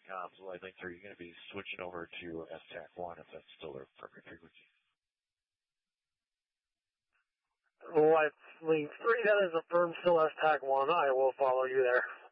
comms. Well, I think are you going to be switching over to STAC-1 if that's still their appropriate frequency? Well, I mean, 3, that is a firm still STAC-1. I will follow you there.